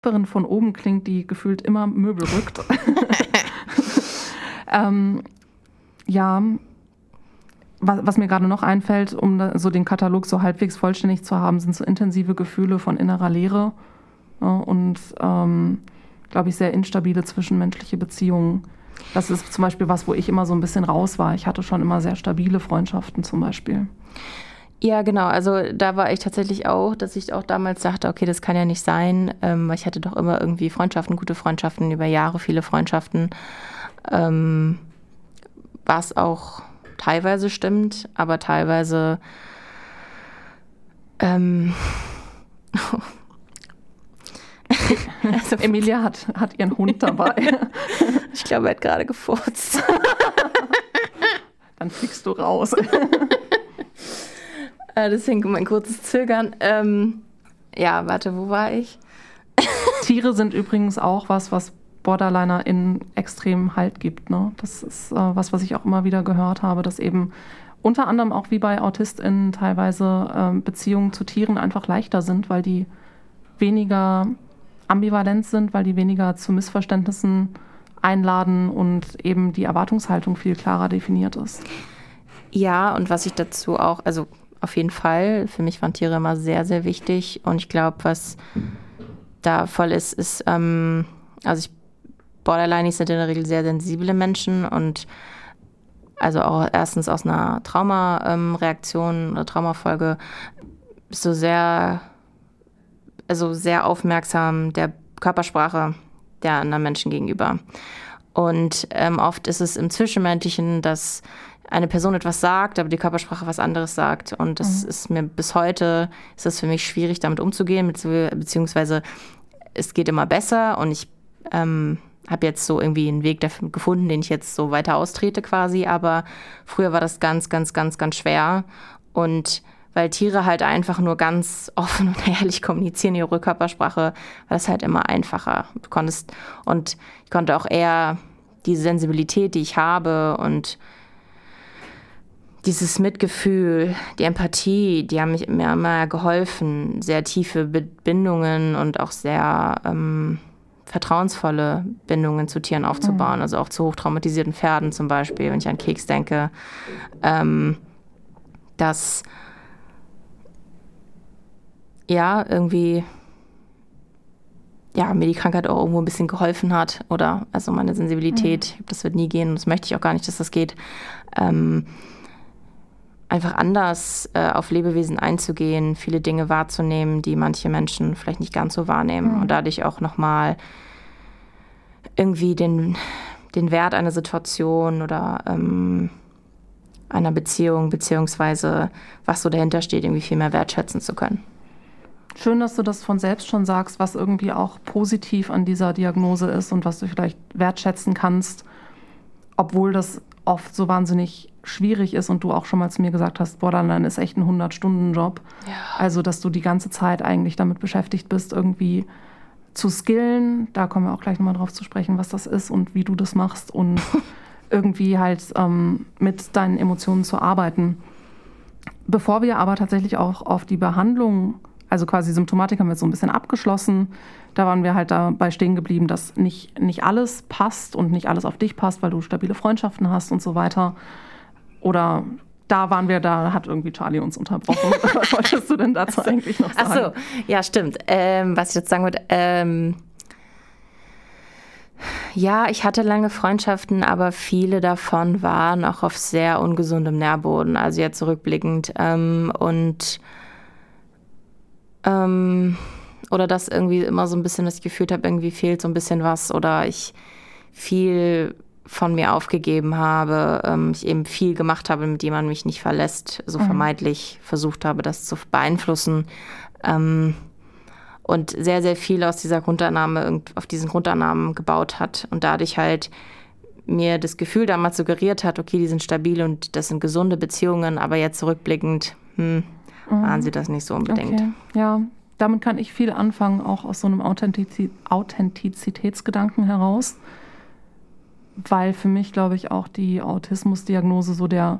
von oben klingt, die gefühlt immer Möbel rückt. Ja, was mir gerade noch einfällt, um so den Katalog so halbwegs vollständig zu haben, sind so intensive Gefühle von innerer Leere, und, glaube ich, sehr instabile zwischenmenschliche Beziehungen. Das ist zum Beispiel was, wo ich immer so ein bisschen raus war. Ich hatte schon immer sehr stabile Freundschaften zum Beispiel. Ja, genau. Also da war ich tatsächlich auch, dass ich auch damals dachte, okay, das kann ja nicht sein. Ich hatte doch immer irgendwie Freundschaften, gute Freundschaften, über Jahre viele Freundschaften. Was auch teilweise stimmt, aber teilweise Also Emilia hat ihren Hund dabei. Ich glaube, er hat gerade gefurzt. Dann fliegst du raus. Deswegen mein kurzes Zögern. Ja, warte, wo war ich? Tiere sind übrigens auch was BorderlinerInnen extrem Halt gibt. Ne? Das ist was ich auch immer wieder gehört habe, dass eben unter anderem auch wie bei AutistInnen teilweise Beziehungen zu Tieren einfach leichter sind, weil die weniger ambivalent sind, weil die weniger zu Missverständnissen einladen und eben die Erwartungshaltung viel klarer definiert ist. Ja, und was ich dazu auch, also auf jeden Fall, für mich waren Tiere immer sehr, sehr wichtig. Und ich glaube, was da voll ist, Borderlinies sind in der Regel sehr sensible Menschen und also auch erstens aus einer Traumareaktion oder Traumafolge bist du sehr aufmerksam der Körpersprache der anderen Menschen gegenüber. Und oft ist es im Zwischenmenschlichen, dass eine Person etwas sagt, aber die Körpersprache was anderes sagt. Und das ist mir bis heute, ist es für mich schwierig, damit umzugehen, beziehungsweise es geht immer besser und ich habe jetzt so irgendwie einen Weg dafür gefunden, den ich jetzt so weiter austrete quasi, aber früher war das ganz, ganz, ganz, ganz schwer und weil Tiere halt einfach nur ganz offen und ehrlich kommunizieren, ihre Körpersprache, war das halt immer einfacher. Ich konnte auch eher diese Sensibilität, die ich habe und dieses Mitgefühl, die Empathie, die haben mir immer geholfen, sehr tiefe Bindungen und auch sehr vertrauensvolle Bindungen zu Tieren aufzubauen. Also auch zu hochtraumatisierten Pferden zum Beispiel, wenn ich an Keks denke, dass ja, irgendwie mir die Krankheit auch irgendwo ein bisschen geholfen hat oder also meine Sensibilität, das wird nie gehen und das möchte ich auch gar nicht, dass das geht, einfach anders auf Lebewesen einzugehen, viele Dinge wahrzunehmen, die manche Menschen vielleicht nicht ganz so wahrnehmen und dadurch auch nochmal irgendwie den Wert einer Situation oder einer Beziehung beziehungsweise was so dahinter steht, irgendwie viel mehr wertschätzen zu können. Schön, dass du das von selbst schon sagst, was irgendwie auch positiv an dieser Diagnose ist und was du vielleicht wertschätzen kannst, obwohl das oft so wahnsinnig schwierig ist und du auch schon mal zu mir gesagt hast, Borderline ist echt ein 100-Stunden-Job. Ja. Also, dass du die ganze Zeit eigentlich damit beschäftigt bist, irgendwie zu skillen. Da kommen wir auch gleich nochmal drauf zu sprechen, was das ist und wie du das machst und irgendwie halt mit deinen Emotionen zu arbeiten. Bevor wir aber tatsächlich auch auf die Behandlung, also quasi Symptomatik haben wir jetzt so ein bisschen abgeschlossen. Da waren wir halt dabei stehen geblieben, dass nicht alles passt und nicht alles auf dich passt, weil du stabile Freundschaften hast und so weiter. Oder da hat irgendwie Charlie uns unterbrochen. Was wolltest du denn dazu eigentlich noch sagen? Ach so, ja, stimmt. Was ich jetzt sagen würde, ja, ich hatte lange Freundschaften, aber viele davon waren auch auf sehr ungesundem Nährboden, also jetzt zurückblickend. Oder dass irgendwie immer so ein bisschen, dass ich gefühlt habe, irgendwie fehlt so ein bisschen was oder ich viel von mir aufgegeben habe, ich eben viel gemacht habe, mit dem man mich nicht verlässt, so vermeintlich versucht habe, das zu beeinflussen und sehr, sehr viel aus dieser Grundannahme, auf diesen Grundannahmen gebaut hat und dadurch halt mir das Gefühl damals suggeriert hat, okay, die sind stabil und das sind gesunde Beziehungen, aber jetzt zurückblickend, waren sie das nicht so unbedingt. Okay. Ja, damit kann ich viel anfangen, auch aus so einem Authentizitätsgedanken heraus, weil für mich, glaube ich, auch die Autismusdiagnose so der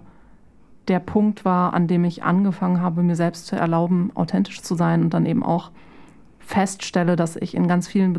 Punkt war, an dem ich angefangen habe, mir selbst zu erlauben, authentisch zu sein und dann eben auch feststelle, dass ich in ganz vielen